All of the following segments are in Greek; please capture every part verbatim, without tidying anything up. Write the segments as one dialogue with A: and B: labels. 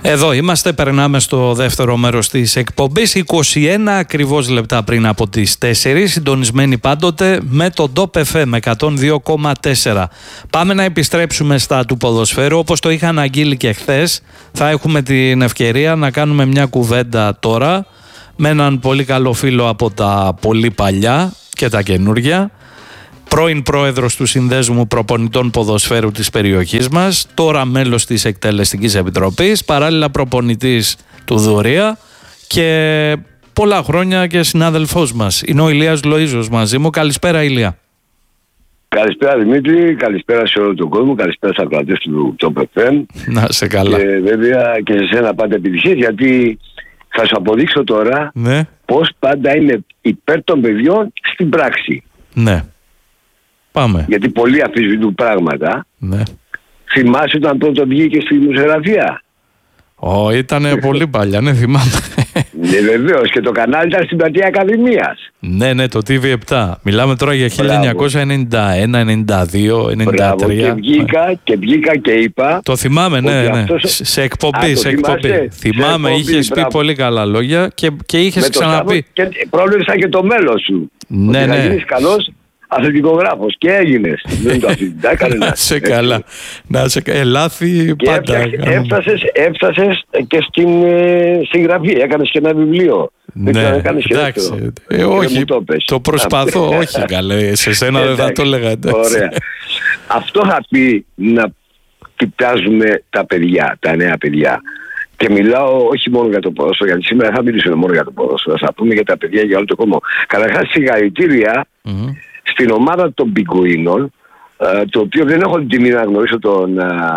A: Εδώ είμαστε, περνάμε στο δεύτερο μέρος της εκπομπής, είκοσι ένα ακριβώς λεπτά πριν από τις τέσσερις, συντονισμένοι πάντοτε με το Ντοπ εφ εμ εκατόν δύο κόμμα τέσσερα. Πάμε να επιστρέψουμε στα του ποδοσφαίρου, όπως το είχα αναγγείλει και χθες. Θα έχουμε την ευκαιρία να κάνουμε μια κουβέντα τώρα με έναν πολύ καλό φίλο από τα πολύ παλιά και τα καινούργια, πρώην πρόεδρος του Συνδέσμου Προπονητών Ποδοσφαίρου της περιοχής μας, τώρα μέλος της Εκτελεστικής Επιτροπής, παράλληλα προπονητής του Δωρία και πολλά χρόνια και συνάδελφός μας. Είναι ο Ηλίας Λοΐζος μαζί μου. Καλησπέρα, Ηλία.
B: Καλησπέρα, Δημήτρη, καλησπέρα σε όλο τον κόσμο, καλησπέρα στους ακροατές του Ντοπ εφ εμ.
A: Να σε καλά.
B: Και βέβαια και σε σένα πάντα επιτυχίες, γιατί θα σου αποδείξω τώρα
A: ναι.
B: πώς πάντα είναι υπέρ των παιδιών στην πράξη.
A: Ναι. Πάμε.
B: Γιατί πολλοί αμφισβητούν πράγματα.
A: Ναι.
B: Θυμάσαι όταν πρώτο βγήκε στη δημοσιογραφία?
A: Ω, oh, ήταν πολύ παλιά, ναι, θυμάμαι.
B: Ναι, βεβαίως, και το κανάλι ήταν στην πλατεία Ακαδημίας.
A: Ναι, ναι, το τι βι επτά. Μιλάμε τώρα για χίλια εννιακόσια ενενήντα ένα, ενενήντα δύο, ενενήντα τρία.
B: Και βγήκα, και βγήκα και είπα.
A: Το θυμάμαι, ναι, ναι. Αυτός... Σε εκπομπή, Α, σε εκπομπή. Θυμάμαι, είχες πει πολύ καλά λόγια και, και είχες ξαναπεί.
B: Και πρόβλεψα και το μέλλον σου.
A: Ναι,
B: ότι
A: ναι.
B: Θα γίνεις καλός αθλητικογράφος και έγινες. Δεν το αθλητικά, κανένα.
A: Να σε καλά. Να σε καλά. Λάθη πάντα.
B: Έφτασες, έφτασες και στην ε, συγγραφή. Έκανες και ένα βιβλίο.
A: Ναι, εντάξει. Ε, όχι, το, το προσπαθώ. Όχι, καλέ. Σε σένα δεν θα το έλεγα.
B: Ωραία. Αυτό θα πει να κοιτάζουμε τα παιδιά, τα νέα παιδιά. Και μιλάω όχι μόνο για το ποδόσφαιρο, γιατί σήμερα θα μιλήσουμε μόνο για το ποδόσφαιρο. Θα πούμε για τα παιδιά, για όλο το κόσμο. Καταρχάς, συγχαρητήρια mm-hmm. στην ομάδα των Πιγκουίνων, το οποίο δεν έχω την τιμή να γνωρίσω τον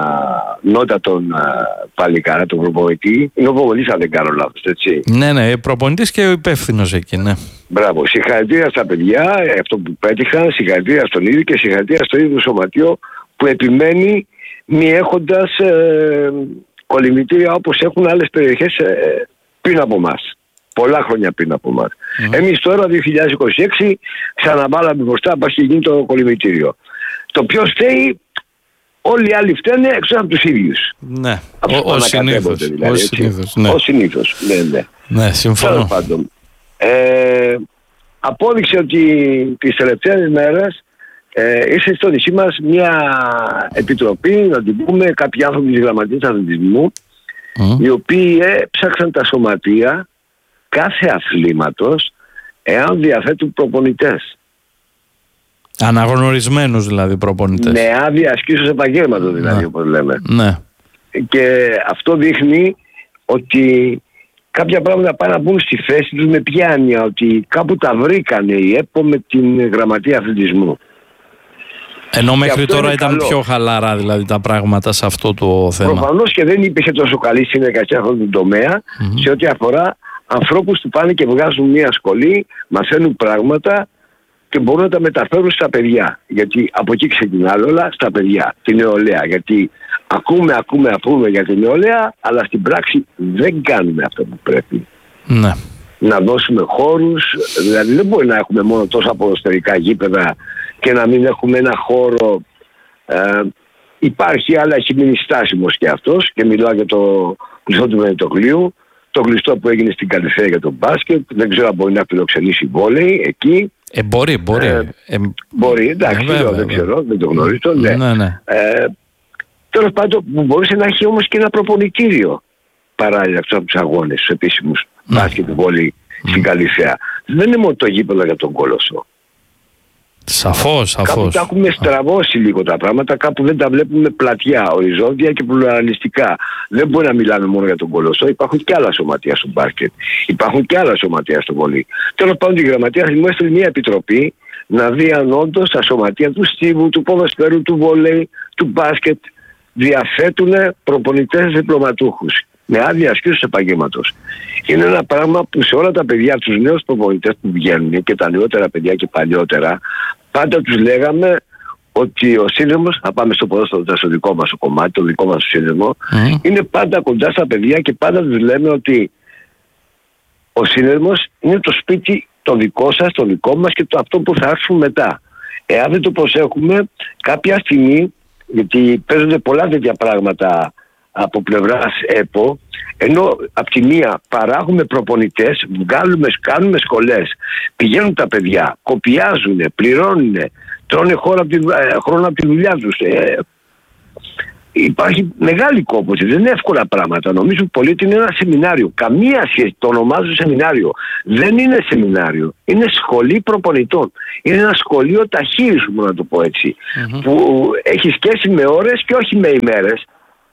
B: Νότα, τον παλικάρα, τον προπονητή. Είναι ο προπονητής, αν δεν κάνω λάθος, έτσι.
A: Ναι, ναι, προπονητής και ο υπεύθυνος εκεί, ναι.
B: Μπράβο. Συγχαρητήρια στα παιδιά, αυτό που πέτυχαν, συγχαρητήρια στον ίδιο και συγχαρητήρια στο ίδιο σωματείο που επιμένει μη έχοντας ε, κολυμβητήρια όπως έχουν άλλες περιοχές ε, πριν από εμάς. Πολλά χρόνια πριν από εμάς. Mm. Εμείς τώρα, δύο χιλιάδες είκοσι έξι, ξαναβάλαμε μπροστά, πας και γίνει το κολυμβητήριο. Το ποιος φταίει, όλοι οι άλλοι φταίνε εκτός από τους ίδιους.
A: Ναι, ο συνήθως.
B: Δηλαδή,
A: ο συνήθως, ναι.
B: Ο συνήθως, ναι, ναι.
A: Ναι, συμφωνώ.
B: Ε, απόδειξε ότι τις τελευταίες μέρες ε, ήρθε στο νησί μας μια επιτροπή, να την πούμε, κάποιοι άνθρωποι της Γραμματείας Αθλητισμού, mm. οι οποίοι έψαξαν τα σωματεία κάθε αθλήματος εάν διαθέτουν προπονητές.
A: Αναγνωρισμένους δηλαδή προπονητές.
B: Με άδεια ασκήσεως επαγγέλματος δηλαδή, ναι. όπως λέμε.
A: Ναι.
B: Και αυτό δείχνει ότι κάποια πράγματα πάνε να μπουν στη θέση τους με ποια άνοια, ότι κάπου τα βρήκανε η ΕΠΟ με την Γραμματεία Αθλητισμού.
A: Ενώ μέχρι τώρα ήταν καλό. Πιο χαλαρά δηλαδή τα πράγματα σε αυτό το θέμα.
B: Προφανώς και δεν υπήρχε τόσο καλή συνεργασία σε αυτόν τον τομέα mm-hmm. σε ό,τι αφορά ανθρώπους που πάνε και βγάζουν μια σχολή, μαθαίνουν πράγματα και μπορούν να τα μεταφέρουν στα παιδιά. Γιατί από εκεί ξεκινάνε όλα, στα παιδιά, την νεολαία. Γιατί ακούμε, ακούμε, ακούμε για την νεολαία, αλλά στην πράξη δεν κάνουμε αυτό που πρέπει.
A: Ναι.
B: Να δώσουμε χώρους, δηλαδή δεν μπορεί να έχουμε μόνο τόσα ποδοσφαιρικά γήπεδα και να μην έχουμε ένα χώρο. Ε, υπάρχει, αλλά έχει μείνει στάσιμος και αυτός, και μιλάω για το κλειστό του Βενετοκλείου, το κλειστό που έγινε στην Καλυθέα για το μπάσκετ, δεν ξέρω αν μπορεί να φιλοξενήσει βόλεϊ εκεί.
A: Ε, μπορεί, μπορεί. Ε,
B: ε, μπορεί, εντάξει, ε, βέβαια, δεν ξέρω, δεν το γνωρίζω. Ναι.
A: Ναι, ναι.
B: Ε, τέλος πάντων, που μπορούσε να έχει όμως και ένα προπονητήριο παράλληλα από τους αγώνες, τους επίσημους ναι. μπάσκετ, βόλεϊ mm. στην Καλυθέα. Δεν είναι μόνο το γήπεδο για τον Κόλοσσο.
A: Σαφώς, σαφώς.
B: Κάπου τα έχουμε στραβώσει λίγο τα πράγματα, κάπου δεν τα βλέπουμε πλατιά, οριζόντια και πλουραλιστικά. Δεν μπορεί να μιλάμε μόνο για τον Κολοσσό, υπάρχουν και άλλα σωματεία στο μπάσκετ, υπάρχουν και άλλα σωματεία στο βολί. Τέλος πάντων, η Γραμματεία μου έστειλε μια επιτροπή να δει αν όντως τα σωματεία του στίβου, του ποδοσφαίρου, του βολέι, του μπάσκετ διαθέτουν προπονητές διπλωματούχους με άδεια ασκήσεως επαγγέλματος. Είναι ένα πράγμα που σε όλα τα παιδιά, τους νέους προπονητές που βγαίνουν και τα νεότερα παιδιά και παλιότερα, πάντα τους λέγαμε ότι ο σύνδεσμος, θα πάμε στο ποδόσφαιρο, στο δικό μας το κομμάτι, το δικό μας σύνδεσμο, mm. είναι πάντα κοντά στα παιδιά και πάντα τους λέμε ότι ο σύνδεσμος είναι το σπίτι το δικό σας, το δικό μας και το αυτό που θα έρθουν μετά. Εάν δεν το προσέχουμε, κάποια στιγμή, γιατί παίζονται πολλά τέτοια πράγματα από πλευράς ΕΠΟ, ενώ από τη μία παράγουμε προπονητές, βγάλουμε, κάνουμε σχολές, πηγαίνουν τα παιδιά, κοπιάζουν, πληρώνουν, τρώνε χώρο από τη, χρόνο από τη δουλειά τους. Ε, υπάρχει μεγάλη κόπωση, δεν είναι εύκολα πράγματα. Νομίζω πολύ ότι είναι ένα σεμινάριο. Καμία σχέση, το ονομάζω σεμινάριο. Δεν είναι σεμινάριο. Είναι σχολή προπονητών. Είναι ένα σχολείο ταχύρισου, να το πω έτσι. Mm-hmm. Που έχει σχέση με ώρες και όχι με ημέρες.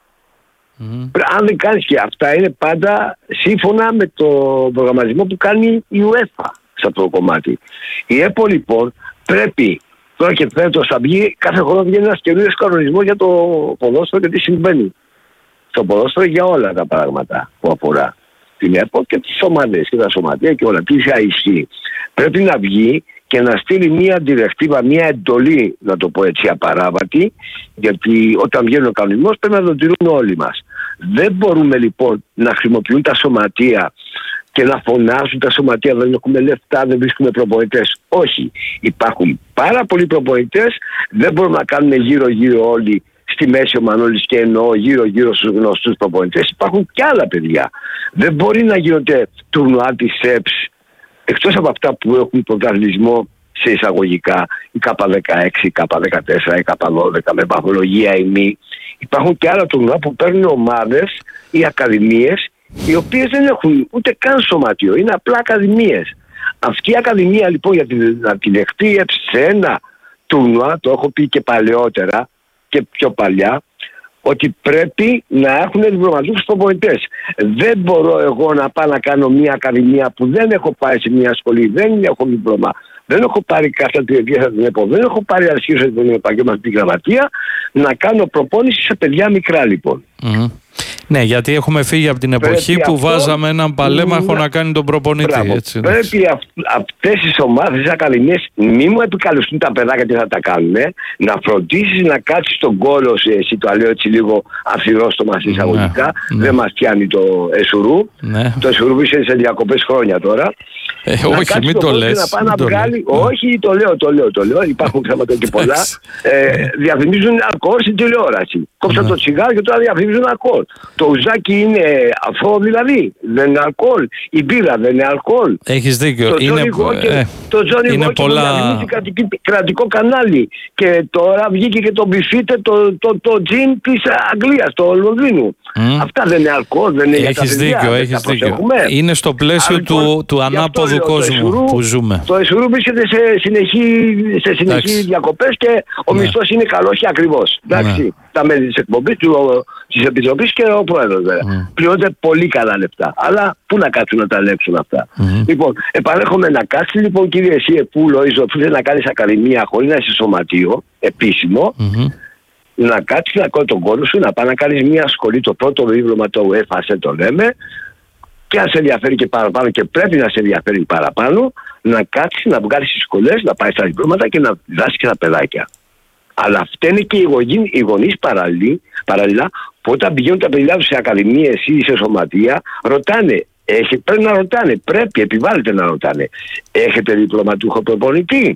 B: Mm-hmm. Αν δεν κάνεις και αυτά, είναι πάντα σύμφωνα με το προγραμματισμό που κάνει η UEFA σε αυτό το κομμάτι. Η ΕΠΟ λοιπόν πρέπει. Τώρα και φέτος θα βγει, κάθε χρόνο βγαίνει ένας καινούργιος κανονισμός για το ποδόσφαιρο και τι συμβαίνει στο ποδόσφαιρο για όλα τα πράγματα που αφορά την ΕΠΟ και τις ομάδες και τα σωματεία και όλα. Τι θα ισχύει. Πρέπει να βγει και να στείλει μια διρεκτίβα, μια εντολή, να το πω έτσι, απαράβατη, γιατί όταν βγαίνει ο κανονισμός πρέπει να τον τηρούν όλοι μας. Δεν μπορούμε λοιπόν να χρησιμοποιούν τα σωματεία και να φωνάζουν τα σωματεία, δεν έχουμε λεφτά, δεν βρίσκουμε προπονητές. Όχι. Υπάρχουν πάρα πολλοί προπονητές, δεν μπορούμε να κάνουμε γύρω-γύρω όλοι στη μέση ο Μανώλης και εννοώ γύρω-γύρω στους γνωστούς προπονητές. Υπάρχουν και άλλα παιδιά. Δεν μπορεί να γίνονται τουρνουά της ΕΠΣ, εκτός από αυτά που έχουν πρωταθλητισμό σε εισαγωγικά, η Κ δεκαέξι, η Κ δεκατέσσερα, η Κ δώδεκα με βαθμολογία ή μη. Υπάρχουν και άλλα τουρνουά που παίρνουν ομάδες ή ακαδημίες, οι οποίες δεν έχουν ούτε καν σωματείο, είναι απλά ακαδημίες. Αυτή η ακαδημία λοιπόν για την, να την δεχτεί σε ένα τουρνουά, το έχω πει και παλαιότερα και πιο παλιά, ότι πρέπει να έχουν διπλωματικούς προπονητές. Δεν μπορώ εγώ να πάω να κάνω μια ακαδημία που δεν έχω πάει σε μια σχολή, δεν έχω διπλώμα, δεν έχω πάρει κάθε τριετία στην ΕΠΟ, δεν έχω πάρει αρχή σε την επαγγελματική γραμματεία, να κάνω προπόνηση σε παιδιά μικρά λοιπόν. Mm-hmm.
A: Ναι, γιατί έχουμε φύγει από την εποχή πρέπει που αυτό, βάζαμε έναν παλέμαχο να, να κάνει τον προπονητή. Έτσι,
B: πρέπει αυ, αυτές τις ομάδες, τις ακαδημίες, μη μου επικαλεστούν τα παιδάκια τι θα τα κάνουν. Να φροντίσεις να κάτσεις στον κόλο, εσύ το λέω έτσι λίγο αφιρόστομα εισαγωγικά. Ναι, δεν ναι. μας πιάνει το εσουρού. Ναι. Το εσουρού είσαι σε διακοπές χρόνια τώρα.
A: Ε, όχι, μην το λες.
B: Να πάει να βγάλει. Όχι, το λέω, το λέω, το λέω. Υπάρχουν θέματα και πολλά. ε, διαφημίζουν αλκοόλ στην τηλεόραση. Κόψαν το τσιγάρο και τώρα διαφημίζουν αλκοόλ. Το ουζάκι είναι αυτό δηλαδή, δεν είναι αλκοόλ. Η μπύρα δεν είναι αλκοόλ.
A: Αγγλίας. δίκιο.
B: Το
A: είναι,
B: ε, το Johnny είναι Walker πολλά... διαφημίζει κρατική, κρατικό κανάλι. Και τώρα βγήκε και το μπιφίτε, το, το, το τζιν της Αγγλίας, το Λονδίνου. Mm. Αυτά δεν είναι αλκοόλ, δεν είναι για τα παιδιά.
A: Δίκιο, έχεις δίκιο. Είναι στο πλαίσιο αλκοόλ, του, του ανάποδου κόσμου εσουρού, που ζούμε.
B: Το εσουρού βρίσκεται σε συνεχή, σε συνεχή διακοπές και ο ναι. μισθός είναι καλός και ακριβώς. Εντάξει. Ναι. Τα μέλη της εκπομπής, της Επιτροπής και ο Πρόεδρος βέβαια. Mm. Πληρώνονται πολύ καλά λεφτά. Αλλά πού να κάτσουν να τα λέξουν αυτά. Mm-hmm. Λοιπόν, επανέρχομαι να κάτσει λοιπόν κύριε εσύ που Λοΐζο, που θέλει να κάνεις ακαδημία χωρίς να είσαι σωματείο επίσημο, mm-hmm. να κάτσεις να κάνει τον κόλλο σου, να πάει να κάνεις μια σχολή, το πρώτο δίπλωμα το UEFA το λέμε, και αν σε ενδιαφέρει και παραπάνω και πρέπει να σε ενδιαφέρει παραπάνω, να κάτσεις να βγάλεις τις σχολές, να πάει στα διπλώματα και να δάσεις και τα παιδάκια. Αλλά φταίνε και οι, γονεί, οι γονείς παραλληλά που όταν πηγαίνουν τα παιδιά τους σε ακαδημίες ή σε σωματεία, ρωτάνε, έχει, πρέπει να ρωτάνε, πρέπει, επιβάλλεται να ρωτάνε, έχετε διπλωματούχο προπονητή?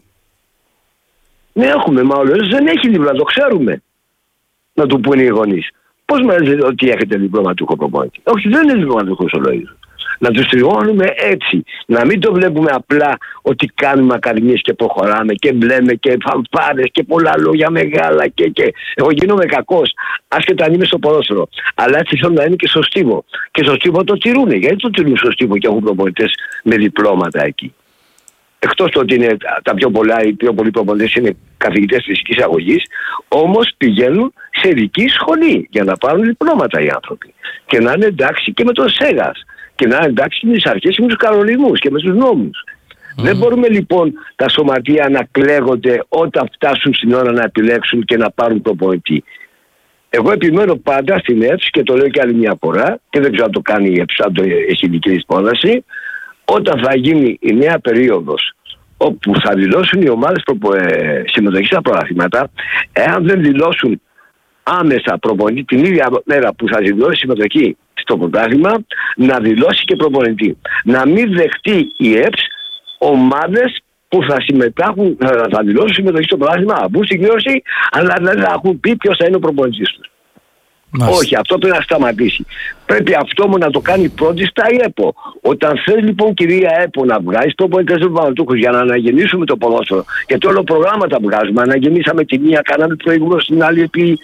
B: Ναι, έχουμε, μα ο Λοΐζος δεν έχει δίπλωμα, το ξέρουμε. Να του πούνε οι γονείς. Πώς μας λέτε ότι έχετε διπλωματούχο προπονητή? Όχι, δεν είναι διπλωματούχος ο Λοΐζος. Να τους τριώνουμε έτσι. Να μην το βλέπουμε απλά ότι κάνουμε ακαδημίες και προχωράμε και μπλέμε και φανφάρες και πολλά λόγια μεγάλα και, και. Εγώ γίνομαι κακός, άσχετα αν είμαι στο ποδόσφαιρο. Αλλά έτσι θέλω να είναι και στο στίβο. Και στο στίβο το τηρούν. Γιατί το τηρούν στο στίβο και έχουν προπονητές με διπλώματα εκεί? Εκτός το ότι είναι τα πιο πολλά, οι πιο πολλοί προπονητές είναι καθηγητές φυσικής αγωγής, όμως πηγαίνουν σε ειδική σχολή για να πάρουν διπλώματα οι άνθρωποι. Και να είναι εντάξει και με τον ΣΕΓΑΣ. Και να είναι εντάξει με τις αρχές και με τους κανονισμούς και με τους νόμους. Mm. Δεν μπορούμε λοιπόν τα σωματεία να κλαίγονται όταν φτάσουν στην ώρα να επιλέξουν και να πάρουν προπονητή. Εγώ επιμένω πάντα στην ΕΠΣ και το λέω και άλλη μια φορά και δεν ξέρω αν το κάνει η ΕΠΣ, αν το έχει δική της πρόταση, όταν θα γίνει η νέα περίοδος όπου θα δηλώσουν οι ομάδες προπο... ε, συμμετοχής στα πρωταθλήματα, εάν δεν δηλώσουν άμεσα προπονητή την ίδια μέρα που θα δηλώσει συμμετοχή στο πρωτάθλημα, να δηλώσει και προπονητή. Να μην δεχτεί η ΕΠΣ ομάδες που θα συμμετάχουν, θα δηλώσουν συμμετοχή στο πρωτάθλημα, να μπουν στην κλήρωση, αλλά δεν θα έχουν πει ποιος θα είναι ο προπονητής τους.
A: Μάλιστα.
B: Όχι, αυτό πρέπει να σταματήσει. Πρέπει αυτό μου να το κάνει πρώτη στα η ΕΠΟ. Όταν θες λοιπόν, κυρία ΕΠΟ, να βγάλεις προπονητές επαγγελματούχους για να αναγεννήσουμε το ποδόσφαιρο, γιατί όλα προγράμματα βγάζουμε, αναγεννήσαμε τη μία, κάναμε προηγούμενο στην άλλη επί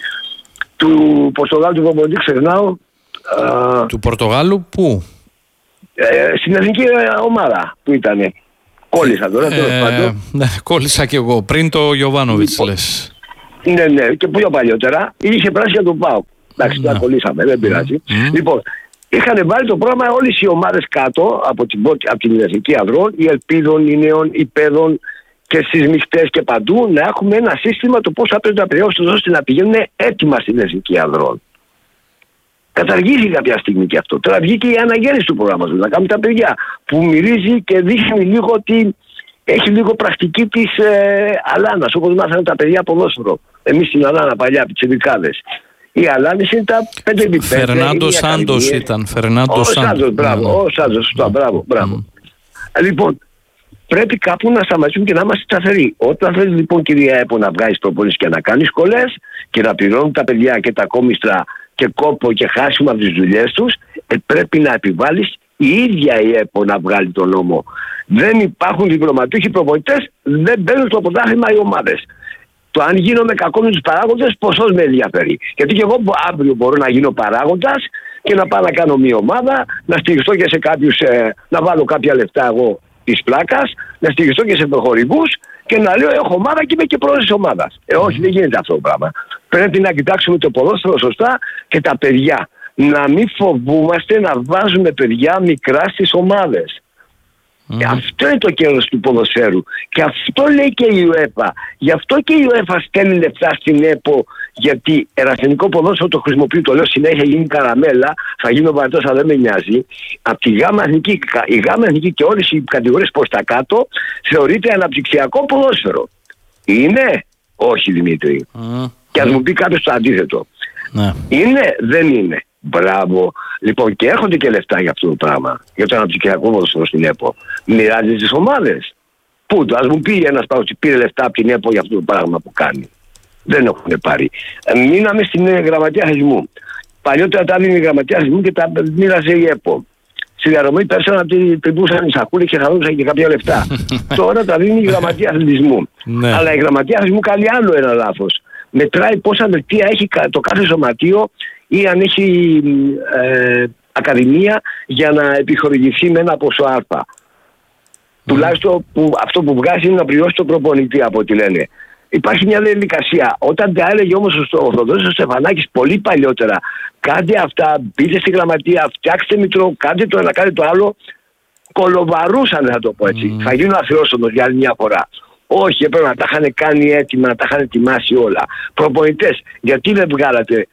B: του Πορτογάλου του προπονητή, ξεχνάω.
A: Του Πορτογάλου πού?
B: Ε, στην εθνική ομάδα που ήτανε. Κόλλησα τώρα, τέλος
A: ε,
B: πάντων.
A: Ναι, κόλλησα κι εγώ. Πριν το Γιοβάνοβιτς
B: Λοιπόν,
A: λες.
B: Ναι, ναι, και πιο παλιότερα είχε πράσει για τον ΠΑΟΚ. Εντάξει,
A: Ναι.
B: τα κολλήσαμε, δεν πειράζει.
A: Mm.
B: Λοιπόν, είχαν βάλει το πρόγραμμα όλες οι ομάδες κάτω από την, από την Εθνική Ανδρών, οι Ελπίδων, οι Νέων, οι Παιδών και στις μειχτές και παντού, να έχουμε ένα σύστημα το πώς θα πρέπει να περιώσουν ώστε να πηγαίνουν έτοιμα στην Εθνική Ανδρών. Καταργήθηκε κάποια στιγμή και αυτό. Τώρα βγήκε η αναγέννηση του προγράμματος, να κάνουμε τα παιδιά, που μυρίζει και δείχνει λίγο ότι έχει λίγο πρακτική της ε, Αλάνας, όπως μάθανε τα παιδιά ποδόσφαιρο. Εμείς στην Αλάνα παλιά, πιτσιρικάδες. Οι Αλάνες είναι τα πέντε επί πέντε.
A: Φερνάντο Σάντος ήταν. Φερνάντο
B: Ο Σάντος, μπράβο.
A: Ναι.
B: Ο Σάντος, σωστά, μπράβο. μπράβο. Λοιπόν, πρέπει κάπου να σταματήσουμε και να είμαστε σταθεροί. Όταν θέλεις λοιπόν, κυρία ΕΠΟ, να βγάλεις προπονήσεις και να κάνεις σχολές και να πληρώνουν τα παιδιά και τα κόμιστρα και κόπο και χάσιμο από τις δουλειές τους, ε, πρέπει να επιβάλλεις η ίδια η ΕΠΟ να βγάλει τον νόμο. Δεν υπάρχουν διπλωματούχοι προπονητές, δεν μπαίνουν στο πρωτάθλημα οι ομάδες. Το αν γίνομαι κακό με τους παράγοντες, ποσός με ενδιαφέρει. Γιατί και εγώ αύριο μπορώ να γίνω παράγοντας και να πάω να κάνω μια ομάδα, να στηριχθώ και σε κάποιους, ε, να βάλω κάποια λεφτά εγώ της πλάκας, να στηριχθώ και σε προχωρικούς και να λέω έχω ομάδα και είμαι και πρόεδρος της ομάδας. Ε, όχι, δεν γίνεται αυτό το πράγμα. Πρέπει να κοιτάξουμε το ποδόσφαιρο σωστά και τα παιδιά. Να μην φοβούμαστε να βάζουμε παιδιά μικρά στις ομάδες. Mm. Και αυτό είναι το κέρδος του ποδοσφαίρου. Και αυτό λέει και η UEFA. Γι' αυτό και η UEFA στέλνει λεφτά στην ΕΠΟ. Γιατί ερασιτεχνικό ποδόσφαιρο το χρησιμοποιεί, το λέω συνέχεια, γίνει καραμέλα. Θα γίνω βαρετός, αλλά δεν με νοιάζει. Από τη γάμα εθνική, η γάμα εθνική και όλες οι κατηγορίες προς τα κάτω θεωρείται αναπτυξιακό ποδόσφαιρο. Είναι? Όχι, Δημήτρη. Mm. Και ας μου πει κάποιος το αντίθετο. Mm. Είναι? Δεν είναι. Μπράβο. Λοιπόν, και έρχονται και λεφτά για αυτό το πράγμα. Για το αναπτυξιακό ποδόσφαιρο στην ΕΠΟ. Μοιράζει τις ομάδες. Πού το, ας μου πει ένας πάνω ότι πήρε λεφτά από την ΕΠΟ για αυτό το πράγμα που κάνει. Δεν έχουν πάρει. Ε, μείναμε στην ε, γραμματεία θεσμού. Παλιότερα τα δίνει η γραμματεία θεσμού και τα μοίραζε η ΕΠΟ. Στη διαδρομή πέρσαν να την τριμπούσαν οι σακούλες και χαρούσαν και κάποια λεφτά. Τώρα τα δίνει η γραμματεία αθλητισμού. Αλλά η γραμματεία αθλητισμού κάνει άλλο ένα λάθος. Μετράει πόσα δελτία έχει το κάθε σωματείο ή αν έχει ε, ακαδημία για να επιχορηγηθεί με ένα ποσό άρπα. Mm. Τουλάχιστον που, αυτό που βγάζει είναι να πληρώσει τον προπονητή, από ό,τι λένε. Υπάρχει μια διαδικασία. Όταν τα έλεγε όμως ο Θοδωρής ο Στεφανάκης πολύ παλιότερα, κάντε αυτά, μπείτε στη γραμματεία, φτιάξτε μητρό, κάντε το ένα, κάντε το άλλο, κολοβαρούσαν, θα το πω έτσι. Mm. Θα γίνουν αθυρόσωμος για άλλη μια φορά. Όχι, έπρεπε να τα είχαν κάνει έτοιμα, να τα είχαν ετοιμάσει όλα. Προπονητές, γιατί δεν βγάλατε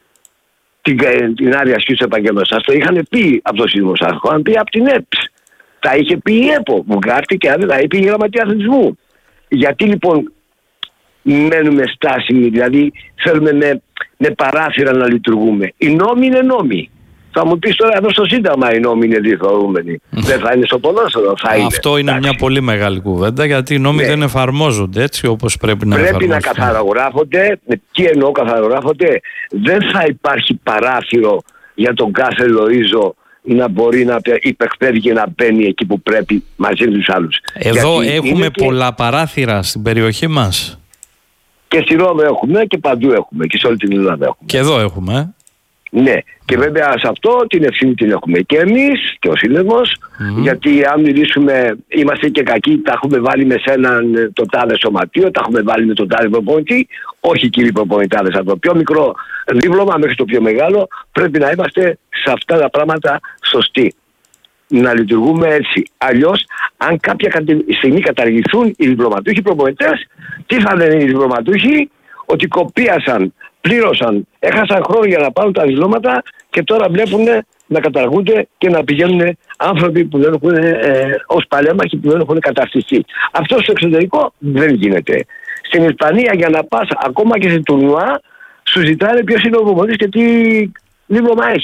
B: την, την άδεια ασκήσεως επαγγέλματος? Σας το είχαν πει από το Σύνδεσμο, σας το είχαν πει από την ΕΠΣ. Τα είχε πει η ΕΠΟ, που βγάλθηκε, αν δεν τα είπε η Γραμματεία Αθλητισμού. Γιατί λοιπόν μένουμε στάσιμοι, δηλαδή θέλουμε με, με παράθυρα να λειτουργούμε? Οι νόμοι είναι νόμοι. Θα μου πεις τώρα εδώ στο Σύνταγμα οι νόμοι είναι διεθνούμενοι. Δεν θα είναι στο ποδόσφαιρο, θα είναι.
A: Αυτό είναι
B: εντάξει.
A: Μια πολύ μεγάλη κουβέντα, γιατί οι νόμοι ναι. δεν εφαρμόζονται έτσι όπως πρέπει να
B: πρέπει
A: εφαρμοστούν.
B: Πρέπει να καθαρογράφονται. Τι εννοώ καθαρογράφονται? Δεν θα υπάρχει παράθυρο για τον κάθε Λοΐζο να μπορεί να υπεκπαίδει και να μπαίνει εκεί που πρέπει μαζί με τους άλλους.
A: Εδώ
B: γιατί
A: έχουμε
B: και...
A: πολλά παράθυρα στην περιοχή μας.
B: Και στη Ρώμη έχουμε και παντού έχουμε και σε όλη την Ελλάδα έχουμε.
A: Και εδώ έχουμε.
B: Ναι, και βέβαια σε αυτό την ευθύνη την έχουμε και εμείς και ο Σύνδεσμος, mm-hmm. γιατί αν μιλήσουμε, είμαστε και κακοί, τα έχουμε βάλει με σέναν το τάδε σωματείο, τα έχουμε βάλει με τον τάδε προπονητή. Όχι, κύριοι προπονητάδες, από το πιο μικρό δίπλωμα μέχρι το πιο μεγάλο, πρέπει να είμαστε σε αυτά τα πράγματα σωστοί. Να λειτουργούμε έτσι. Αλλιώς, αν κάποια στιγμή καταργηθούν οι διπλωματούχοι προπονητές, τι θα λένε οι διπλωματούχοι? Ότι κοπίασαν, πλήρωσαν, έχασαν χρόνο για να πάρουν τα διπλώματα και τώρα βλέπουν να καταργούνται και να πηγαίνουν άνθρωποι που δεν έχουν, ε, ως παλέμαχοι που δεν έχουν καταρτιστεί. Αυτό στο εξωτερικό δεν γίνεται. Στην Ισπανία για να πας ακόμα και σε τουρνουά σου ζητάνε ποιος είναι ο προπονητής και τι δίπλωμα έχει.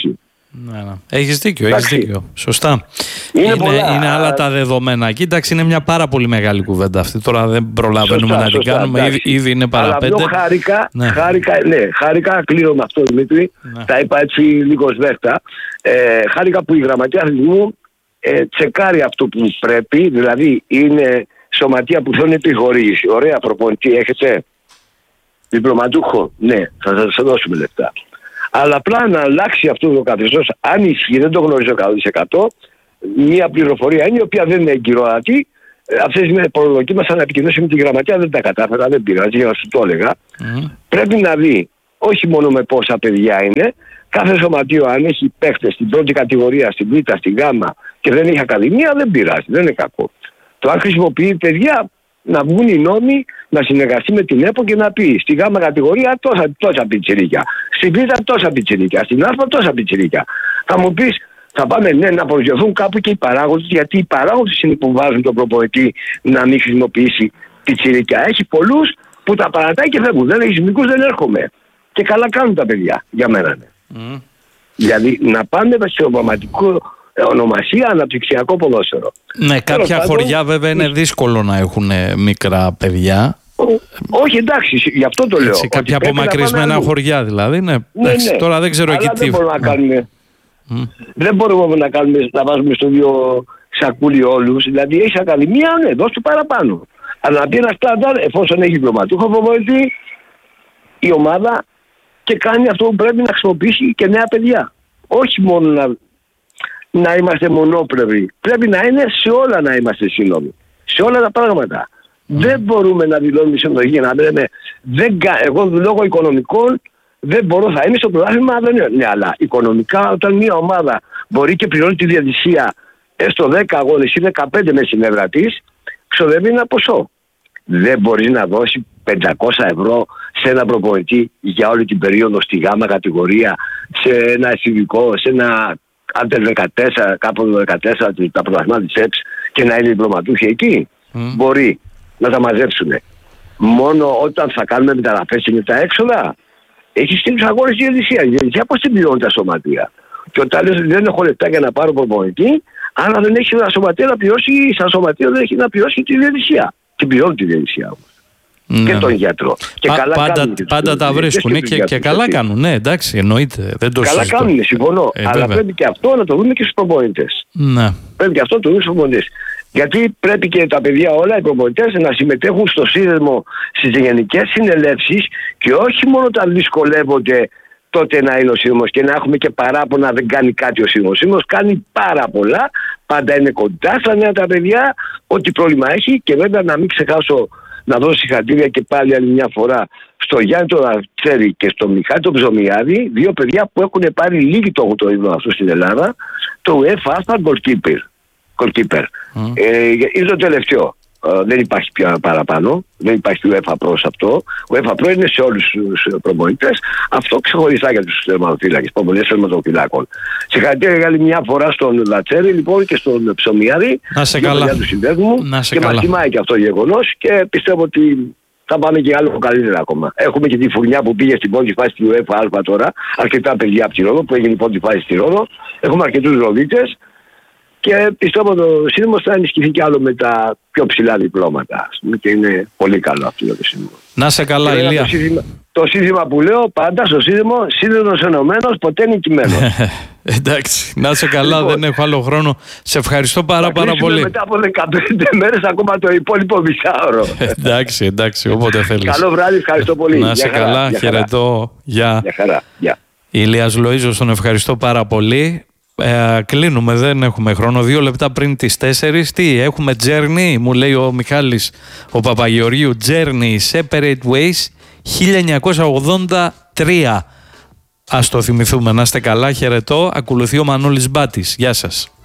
A: Ναι, ναι. Έχεις δίκιο, έχεις δίκιο. Σωστά.
B: Είναι,
A: είναι,
B: πολλά...
A: είναι άλλα τα δεδομένα. Κοίταξε, είναι μια πάρα πολύ μεγάλη κουβέντα αυτή. Τώρα δεν προλαβαίνουμε σωστά, να την σωστά, κάνουμε. Ήδη, ήδη είναι παραπέντε. Αλλά
B: χάρηκα, ναι. χάρηκα, ναι, χάρηκα, κλείνω με αυτό, Δημήτρη. Ναι. Τα είπα έτσι λίγο σβέχτα. Ε, χάρηκα που η Γραμματεία Αθλητισμού ε, τσεκάρει αυτό που πρέπει. Δηλαδή είναι σωματεία που θέλουν επιχορήγηση. Ωραία, προπονητή έχετε. Διπλωματούχο. Ναι, θα σας δώσουμε λεφτά. Αλλά απλά να αλλάξει αυτό το καθεστώς, αν ισχύει, δεν το γνωρίζω εκατό τοις εκατό, μια πληροφορία είναι η οποία δεν είναι εγκυρώατη. Αυτές οι προδοκίμασαν να επικοινωνήσει με τη Γραμματεία, δεν τα κατάφερα, δεν πειράζει, για να σου το έλεγα. Mm. Πρέπει να δει όχι μόνο με πόσα παιδιά είναι, κάθε σωματείο αν έχει παίχτες στην πρώτη κατηγορία, στην Β, στην Γ και δεν έχει ακαδημία, δεν πειράζει, δεν είναι κακό. Το αν χρησιμοποιεί παιδιά, να βγουν οι νόμοι, να συνεργαστεί με την ΕΠΟ και να πει στη γάμα κατηγορία τόσα, τόσα πιτσιρίκια, στην Β τόσα πιτσιρίκια, στην Α τόσα πιτσιρίκια. Θα μου πεις, θα πάμε ναι, να προσδιοθούν κάπου και οι παράγοντες, γιατί οι παράγοντες είναι που βάζουν τον προπονητή να μην χρησιμοποιήσει πιτσιρίκια. Έχει πολλούς που τα παρατάει και φεύγουν. Δεν έχει μικρούς, δεν έρχομαι. Και καλά κάνουν τα παιδιά, για μένα. Ναι. Mm. Δηλαδή να πάνε στο πραγματικό ονομασία αναπτυξιακό ποδόσφαιρο.
A: Ναι, κάποια πάντων, χωριά βέβαια είναι δύσκολο να έχουν μικρά παιδιά.
B: Ό, όχι, εντάξει, γι' αυτό το λέω.
A: Έτσι, κάποια απομακρυσμένα χωριά δηλαδή. Ναι, ναι, εντάξει, ναι. Τώρα δεν ξέρω εκεί τι.
B: Δεν μπορούμε να κάνουμε. Mm. Δεν μπορούμε να, κάνουμε, να βάζουμε στο δύο σακούλι όλους. Δηλαδή έχει ακαδημία, ναι, δώσ' του παραπάνω. Αλλά να πει ένα στάνταρ, εφόσον έχει διπλωματούχο προπονητή, η ομάδα και κάνει αυτό που πρέπει να χρησιμοποιήσει και νέα παιδιά. Όχι μόνο να. να είμαστε μονόπλευροι. Πρέπει να είναι σε όλα να είμαστε σύνομοι. Σε όλα τα πράγματα. Mm. Δεν μπορούμε να δηλώνουμε συμμετοχή και να λέμε δεν, εγώ λόγω οικονομικών δεν μπορώ, θα είμαι στο πρωτάθλημα, δεν είναι. Ναι, αλλά οικονομικά όταν μια ομάδα μπορεί και πληρώνει τη διαιτησία έστω δέκα αγώνες ή δεκαπέντε με συνέδρα της, ξοδεύει ένα ποσό. Δεν μπορεί να δώσει πεντακόσια ευρώ σε ένα προπονητή για όλη την περίοδο στη γάμα κατηγορία, σε ένα εθνικό, σε ένα άντερ δεκατέσσερα, κάπου δεκατέσσερα τα πρωταθλήματα της ΕΠΣ και να είναι διπλωματούχοι εκεί. Mm. Μπορεί να τα μαζέψουν. Μόνο όταν θα κάνουμε μεταγραφές και με τα έξοδα, έχει στείλει αγώνες στη διαιτησία. Η διαιτησία πώς την πληρώνει τα σωματεία. Και όταν λες δεν έχω λεπτά για να πάρω προπονητή, άρα δεν έχει ένα σωματείο να πληρώσει, σαν σωματείο δεν έχει να πληρώσει τη διαιτησία. Την πληρώνει τη διαιτησία όμως. Ναι. Και τον γιατρό. Και
A: Πα,
B: καλά
A: πάντα
B: κάνουν
A: πάντα τα βρίσκουν και, και, και καλά κάνουν. Ναι, εντάξει, εννοείται. Δεν το
B: καλά
A: συζητώ.
B: κάνουν, συμφωνώ. Ε, αλλά βέβαια. Πρέπει και αυτό να το δούμε και στους προπονητές.
A: Ναι.
B: Πρέπει και αυτό να το δούμε στους προπονητές. Γιατί πρέπει και τα παιδιά όλα, οι προπονητές, να συμμετέχουν στο σύνδεσμο στις γενικές συνελεύσεις και όχι μόνο όταν δυσκολεύονται τότε να είναι ο Σύμβουλος και να έχουμε και παράπονα δεν κάνει κάτι ο Σύμβουλος. Ο Σύμβουλος κάνει πάρα πολλά, πάντα είναι κοντά στα νέα τα παιδιά, ό,τι πρόβλημα έχει και βέβαια να μην ξεχάσω να δώσω συγχαρητήρια και πάλι άλλη μια φορά στο Γιάννη τον Αρτσέρη και στο Μιχάλη τον Ψωμιάδη, δύο παιδιά που έχουν πάρει λίγοι το το ίδιο αυτό στην Ελλάδα, το UEFA goalkeeper. goalkeeper. Mm. Ε, είναι το τελευταίο. Uh, δεν υπάρχει πια παραπάνω, δεν υπάρχει UEFA Pro σε αυτό. Ο UEFA Pro είναι σε όλους τους προπονητές. Αυτό ξεχωριστά για τους θερματοφύλακες, προπονητές θερματοφυλάκων. Συγχαρητήρια για άλλη μια φορά στον Λατσέρη λοιπόν και στον Ψωμιάδη.
A: Να σε καλά.
B: Του συνδέσμου,
A: να σε
B: και
A: καλά.
B: Μας τιμάει και αυτό το γεγονός και πιστεύω ότι θα πάμε και άλλο καλύτερα ακόμα. Έχουμε και τη φουρνιά που πήγε στην πρώτη φάση του UEFA Α τώρα, αρκετά παιδιά από τη Ρόδο που έγινε η πρώτη φάση στη Ρόδο. Έχουμε αρκετούς ροδίτες. Και πιστεύω το σύνδεσμο θα ενισχυθεί κι άλλο με τα πιο ψηλά διπλώματα. Και είναι πολύ καλό αυτό για το σύνδεσμο.
A: Να σε καλά, Ηλία.
B: Το σύνδεσμο, το σύνδεσμο που λέω πάντα στο σύνδεσμο, σύνδεσμος ενωμένος, ποτέ νικημένος.
A: Εντάξει, να σε καλά, λοιπόν, δεν έχω άλλο χρόνο. Σε ευχαριστώ πάρα πάρα πολύ.
B: Μετά από δεκαπέντε μέρες ακόμα το υπόλοιπο μισάωρο.
A: εντάξει, εντάξει, όποτε θέλεις.
B: Καλό βράδυ, ευχαριστώ πολύ.
A: Να σε καλά, χαιρετώ. Γεια.
B: χαρά. Γεια.
A: Ηλίας Λοΐζος, τον ευχαριστώ πάρα πολύ. Ε, κλείνουμε, δεν έχουμε χρόνο. Δύο λεπτά πριν τις τέσσερις. Τι, έχουμε Journey, μου λέει ο Μιχάλης ο Παπαγεωργίου. Journey, Separate Ways, χίλια εννιακόσια ογδόντα τρία. Ας το θυμηθούμε. Να είστε καλά, χαιρετώ. Ακολουθεί ο Μανώλης Μπάτης. Γεια σας.